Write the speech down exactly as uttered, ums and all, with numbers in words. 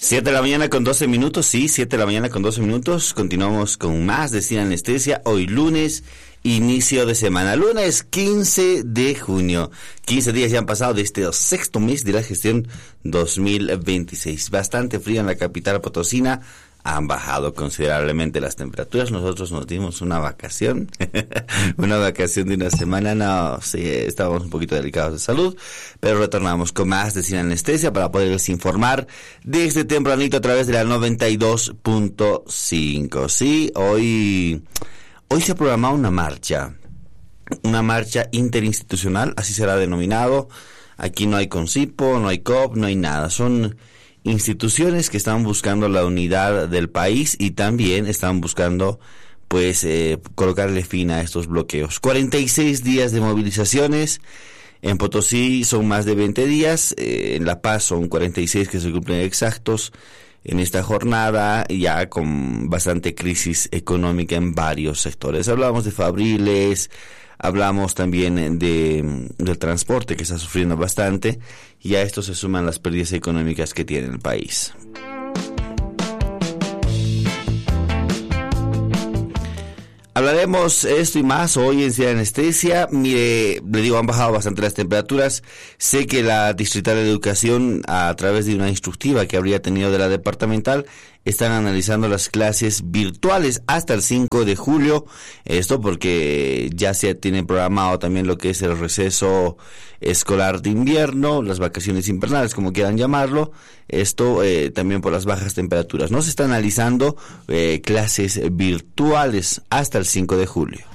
siete de la mañana con doce minutos, sí, siete de la mañana con doce minutos. Continuamos con más de Sin Anestesia. Hoy lunes, inicio de semana. Lunes quince de junio. quince días ya han pasado de este sexto mes de la gestión dos mil veintiséis. Bastante frío en la capital potosina. Han bajado considerablemente las temperaturas. Nosotros nos dimos una vacación, una vacación de una semana. No, sí, estábamos un poquito delicados de salud, pero retornamos con más de Sin Anestesia para poderles informar desde tempranito a través de la noventa y dos punto cinco. Sí, hoy, hoy se ha programado una marcha, una marcha interinstitucional, así será denominado. Aquí no hay Concipo, no hay C O P, no hay nada. Son instituciones que están buscando la unidad del país y también están buscando pues eh, colocarle fin a estos bloqueos. cuarenta y seis días de movilizaciones. En Potosí son más de veinte días, eh, en La Paz son cuarenta y seis que se cumplen exactos en esta jornada, ya con bastante crisis económica en varios sectores. Hablamos de Fabriles, hablamos también de del transporte que está sufriendo bastante, y a esto se suman las pérdidas económicas que tiene el país. Hablaremos esto y más hoy en Sin Anestesia. Mire, le digo, han bajado bastante las temperaturas. Sé que la Distrital de Educación, a través de una instructiva que habría tenido de la departamental, están analizando las clases virtuales hasta el cinco de julio. Esto porque ya se tiene programado también lo que es el receso escolar de invierno, las vacaciones invernales, como quieran llamarlo. Esto eh, también por las bajas temperaturas. No se está analizando eh, clases virtuales hasta el cinco de julio.